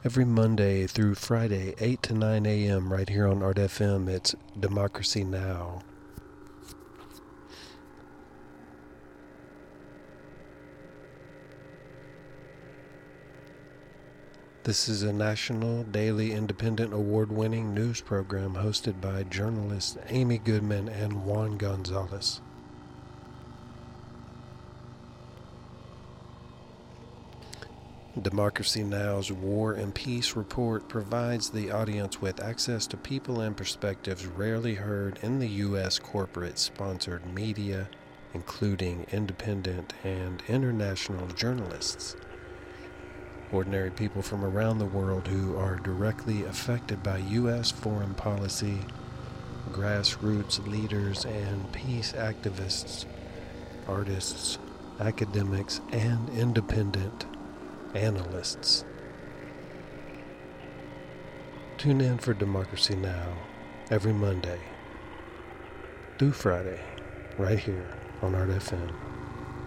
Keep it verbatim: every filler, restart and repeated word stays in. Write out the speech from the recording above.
Every Monday through Friday, eight to nine a.m. right here on Art F M, it's Democracy Now! This is a national, daily, independent, award-winning news program hosted by journalists Amy Goodman and Juan Gonzalez. Democracy Now!'s War and Peace report provides the audience with access to people and perspectives rarely heard in the U S corporate-sponsored media, including independent and international journalists. Ordinary people from around the world who are directly affected by U S foreign policy, grassroots leaders and peace activists, artists, academics, and independent analysts. Tune in for Democracy Now! Every Monday through Friday, right here on Art F M.